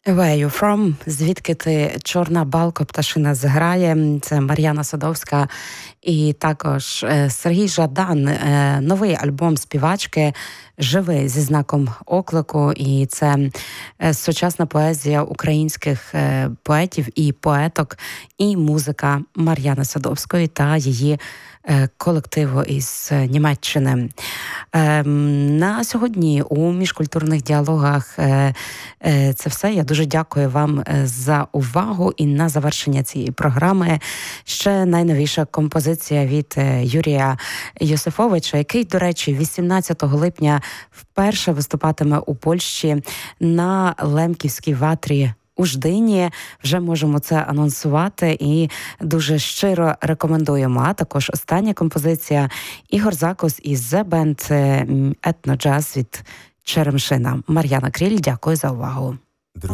Where you from? Звідки ти? Чорна балко пташина зграє. Це Мар'яна Садовська і також Сергій Жадан. Новий альбом співачки «Живи» зі знаком оклику. І це сучасна поезія українських поетів і поеток, і музика Мар'яни Садовської та її колективу із Німеччини. На сьогодні у міжкультурних діалогах це все. Я дуже дякую вам за увагу. І на завершення цієї програми ще найновіша композиція від Юрія Йосифовича, який, до речі, 18 липня вперше виступатиме у Польщі на Лемківській ватрі у Ждині. Вже можемо це анонсувати і дуже щиро рекомендуємо. А також остання композиція Ігор Закус із The Band Етноджаз від Черемшина. Мар'яна Кріль, дякую за увагу.